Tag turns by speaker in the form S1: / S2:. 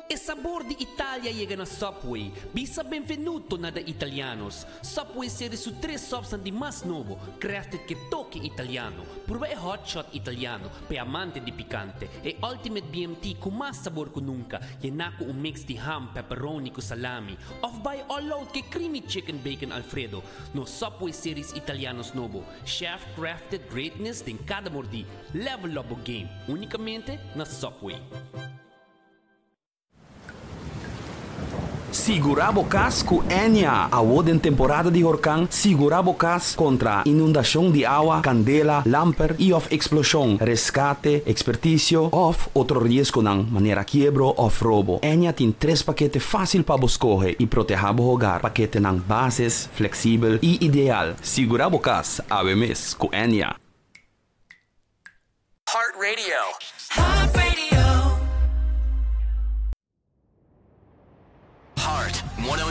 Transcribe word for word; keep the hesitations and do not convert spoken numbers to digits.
S1: E sabor di Italia llega na Subway. Bisa benvenuto na da italianos. Subway serie su tres subs di mas novo, crafted che toque italiano. Prueba e hotshot italiano, pe amante di picante. E Ultimate B M T con mas sabor que nunca. Llenaco un mix di ham, pepperoni con salami. Off by all out che creamy chicken bacon Alfredo. No Subway series italianos novo. Chef crafted greatness din cada mordi. Level up o game. Unicamente na Subway.
S2: Sigurabo Cas com Enya. Award em temporada de huracán. Sigurabo Cas contra inundação de água, candela, lamper e of explosão, rescate, expertício of outro risco na maneira quebro of roubo. Enya tem três paquetes fácil para escolher e proteger o hogar. Paquete ng bases, flexível e ideal. Sigurabo Cas, ave mes com Enya.
S3: Heart Radio.
S4: Heart Radio.
S3: Heart one oh